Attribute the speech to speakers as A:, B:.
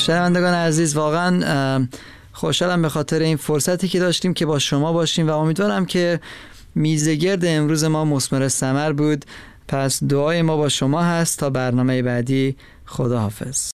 A: شنوندگان عزیز، واقعا خوشحالم به خاطر این فرصتی که داشتیم که با شما باشیم و امیدوارم که میزگرد امروز ما مثمر ثمر بود. پس دعای ما با شما هست تا برنامه بعدی. خداحافظ.